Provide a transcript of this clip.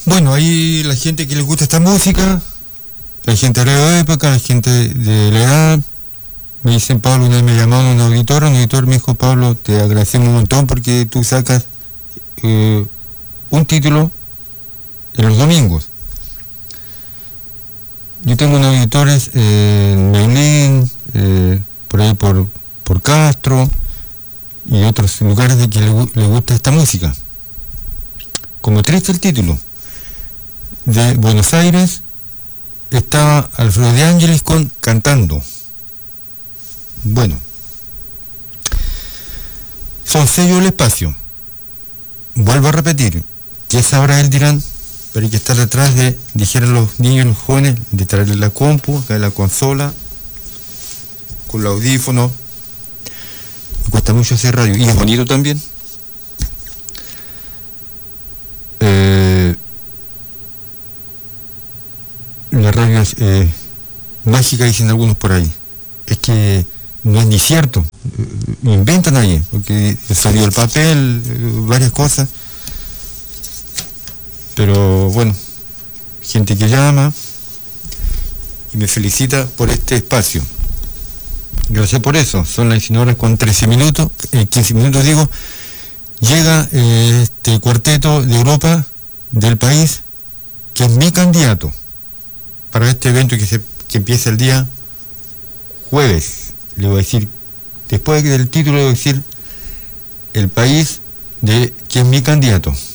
Bueno, ahí la gente que le gusta esta música, la gente de la época, la gente de la edad, me dicen, Pablo, una vez me llamaron un auditor me dijo, Pablo, te agradecemos un montón porque tú sacas un título en los domingos. Yo tengo unos auditores en Mailén, por ahí por Castro y otros lugares de que le gusta esta música. Como triste el título, de Buenos Aires estaba Alfredo de Ángeles con Cantando. Bueno, son sellos del espacio. Vuelvo a repetir, ¿qué sabrá él dirán? Pero hay que estar detrás de, dijeron los niños, los jóvenes, de traerle la compu, acá la consola, con el audífono. Me cuesta mucho hacer radio, y es bonito también. La radio es mágica, dicen algunos por ahí. Es que no es ni cierto, inventan ahí, porque salió el papel, varias cosas. Pero bueno, gente que llama y me felicita por este espacio. Gracias por eso. Son las 19 horas con 13 minutos, 15 minutos digo. Llega este cuarteto de Europa, del país, que es mi candidato para este evento que empieza el día jueves. Le voy a decir, después del título le voy a decir el país de que es mi candidato.